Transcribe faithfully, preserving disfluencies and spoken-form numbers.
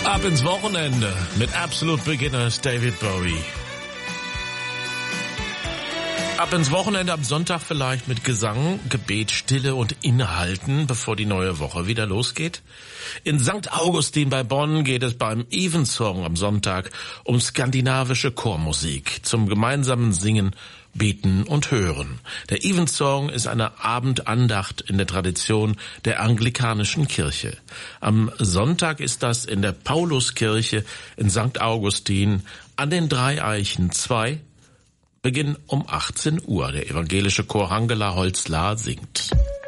Ab ins Wochenende mit Absolute Beginners David Bowie. Ab ins Wochenende am Sonntag vielleicht mit Gesang, Gebet, Stille und Inhalten, bevor die neue Woche wieder losgeht. In Sankt Augustin bei Bonn geht es beim Evensong am Sonntag um skandinavische Chormusik zum gemeinsamen Singen, Beten und Hören. Der Evensong ist eine Abendandacht in der Tradition der anglikanischen Kirche. Am Sonntag ist das in der Pauluskirche in Sankt Augustin an den Drei Eichen zwei. Beginn um achtzehn Uhr. Der evangelische Chor Hangela Holzlar singt.